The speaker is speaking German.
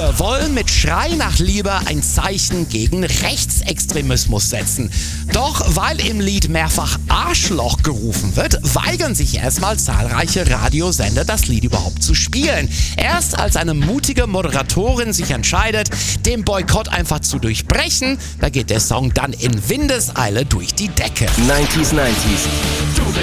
Akteure wollen mit Schrei nach Liebe ein Zeichen gegen Rechtsextremismus setzen. Doch weil im Lied mehrfach Arschloch gerufen wird, weigern sich erstmal zahlreiche Radiosender, das Lied überhaupt zu spielen. Erst als eine mutige Moderatorin sich entscheidet, den Boykott einfach zu durchbrechen, da geht der Song dann in Windeseile durch die Decke. 90s.